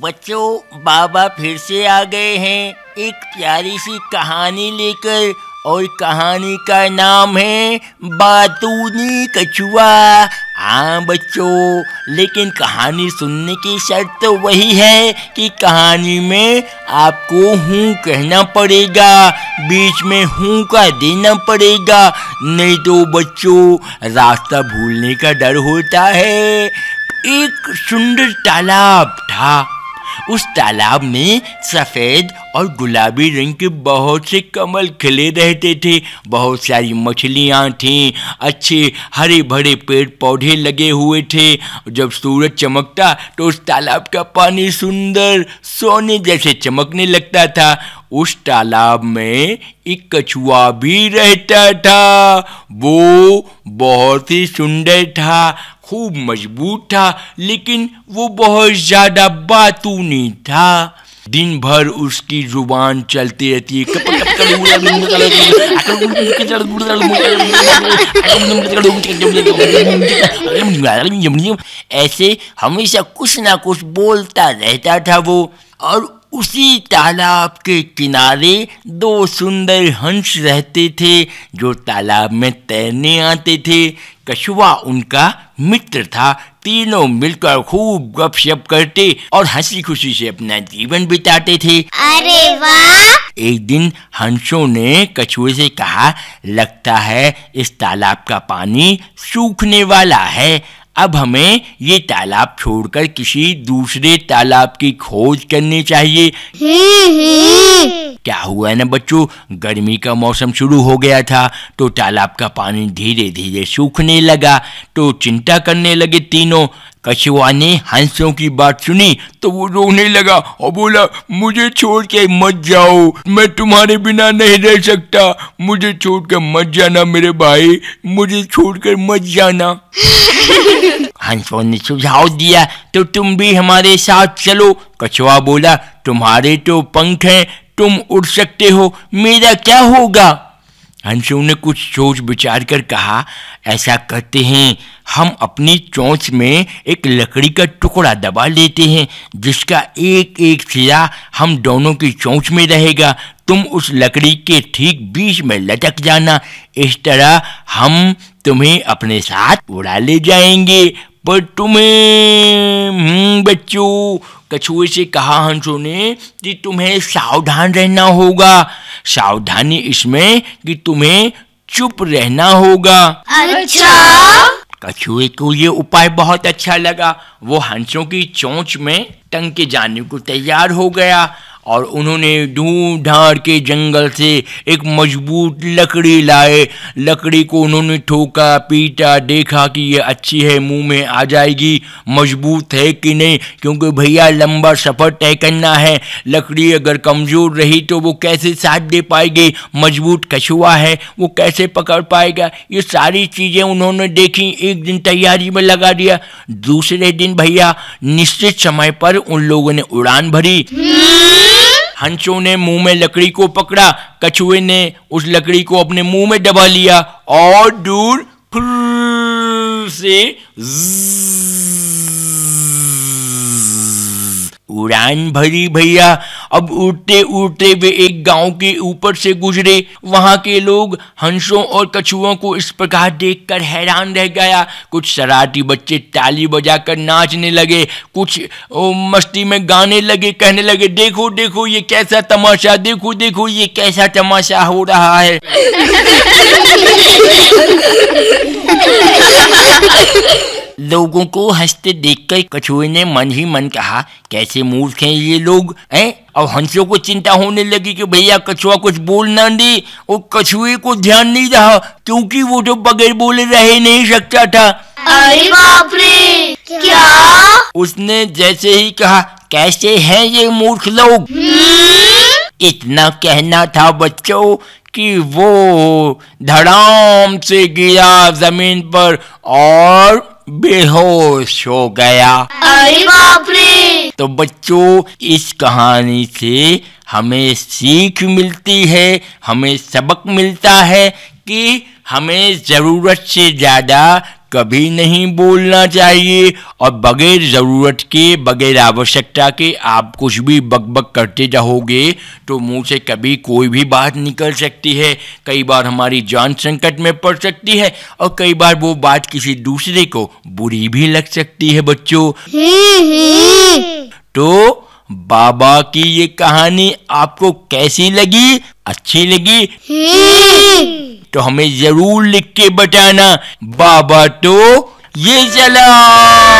बच्चों, बाबा फिर से आ गए हैं एक प्यारी सी कहानी लेकर, और कहानी का नाम है बातूनी कछुआ। हाँ बच्चों, लेकिन कहानी सुनने की शर्त तो वही है कि कहानी में आपको हूँ कहना पड़ेगा, बीच में हूँ का देना पड़ेगा, नहीं तो बच्चों रास्ता भूलने का डर होता है। एक सुंदर तालाब था। उस तालाब में सफेद और गुलाबी रंग के बहुत से कमल खिले रहते थे। बहुत सारी मछलियाँ थीं, अच्छे हरे भरे पेड़ पौधे लगे हुए थे। जब सूरज चमकता तो उस तालाब का पानी सुंदर सोने जैसे चमकने लगता था। उस तालाब में एक कछुआ भी रहता था। वो बहुत ही सुंदर था, खूब मजबूत था, लेकिन वो बहुत ज्यादा बातूनी था। दिन भर उसकी जुबान चलती रहती है, ऐसे हमेशा कुछ ना कुछ बोलता रहता था वो। और उसी तालाब के किनारे दो सुंदर हंस रहते थे जो तालाब में तैरने आते थे। कछुआ उनका मित्र था। तीनों मिलकर खूब गपशप करते और हंसी खुशी से अपना जीवन बिताते थे। अरे वाह! एक दिन हंसों ने कछुए से कहा, लगता है इस तालाब का पानी सूखने वाला है। अब हमें ये तालाब छोड़कर किसी दूसरे तालाब की खोज करनी चाहिए। क्या हुआ ना बच्चों, गर्मी का मौसम शुरू हो गया था तो तालाब का पानी धीरे धीरे सूखने लगा। तो चिंता करने लगे तीनों। कछुआ ने हंसों की बात सुनी तो वो रोने लगा और बोला, मुझे छोड़ के मत जाओ, मैं तुम्हारे बिना नहीं रह सकता, मुझे छोड़कर मत जाना मेरे भाई, मुझे छोड़कर मत जाना। हंसों ने सुझाव दिया, तो तुम भी हमारे साथ चलो। कछुआ बोला, तुम्हारे तो पंख हैं, तुम उड़ सकते हो, मेरा क्या होगा? हंसों ने कुछ सोच विचार कर कहा, ऐसा करते हैं, हम अपनी चोंच में एक लकड़ी का टुकड़ा दबा लेते हैं जिसका एक एक सिरा हम दोनों की चोंच में रहेगा। तुम उस लकड़ी के ठीक बीच में लटक जाना, इस तरह हम तुम्हें अपने साथ उड़ा ले जाएंगे। पर तुम्हें बच्चों, कछुए से कहा हंसों ने, कि तुम्हें सावधान रहना होगा। सावधानी इसमें कि तुम्हें चुप रहना होगा। अच्छा? कछुए को ये उपाय बहुत अच्छा लगा। वो हंसों की चोंच में टंग के जाने को तैयार हो गया और उन्होंने ढूंढ ढांड के जंगल से एक मजबूत लकड़ी लाए। लकड़ी को उन्होंने ठोका, पीटा, देखा कि ये अच्छी है, मुंह में आ जाएगी, मजबूत है कि नहीं, क्योंकि भैया लंबा सफर तय करना है। लकड़ी अगर कमजोर रही तो वो कैसे साथ दे पाएगी, मजबूत कछुआ है वो कैसे पकड़ पाएगा। ये सारी चीजें उन्होंने देखी, एक दिन तैयारी में लगा दिया। दूसरे दिन भैया निश्चित समय पर उन लोगों ने उड़ान भरी। हंसों ने मुंह में लकड़ी को पकड़ा, कछुए ने उस लकड़ी को अपने मुंह में दबा लिया और दूर से उड़ान भरी भैया। अब उड़ते उड़ते वे एक गांव के ऊपर से गुजरे। वहां के लोग हंसों और कछुओं को इस प्रकार देखकर हैरान रह गया। कुछ शरारती बच्चे ताली बजाकर नाचने लगे, कुछ मस्ती में गाने लगे, कहने लगे, देखो देखो ये कैसा तमाशा, देखो देखो ये कैसा तमाशा हो रहा है। लोगों को हंसते देखकर कछुए ने मन ही मन कहा, कैसे मूर्ख हैं ये लोग हैं। और हंसों को चिंता होने लगी कि भैया कछुआ कुछ बोल ना दे, और कछुए को ध्यान नहीं रहा क्योंकि वो तो बगैर बोले रह नहीं सकता था। अरे बाप रे, क्या? उसने जैसे ही कहा, कैसे हैं ये मूर्ख लोग, इतना कहना था बच्चों कि वो धड़ाम से गिरा जमीन पर और बेहोश हो गया। अरे बाप रे! तो बच्चों, इस कहानी से हमें सीख मिलती है, हमें सबक मिलता है कि हमें जरूरत से ज्यादा कभी नहीं बोलना चाहिए और बगैर ज़रूरत के, बगैर आवश्यकता के आप कुछ भी बकबक करते रहोगे तो मुंह से कभी कोई भी बात निकल सकती है। कई बार हमारी जान संकट में पड़ सकती है और कई बार वो बात किसी दूसरे को बुरी भी लग सकती है बच्चों। तो बाबा की ये कहानी आपको कैसी लगी? अच्छी लगी? तो हमें जरूर लिख के बताना। बाबा तो ये चला।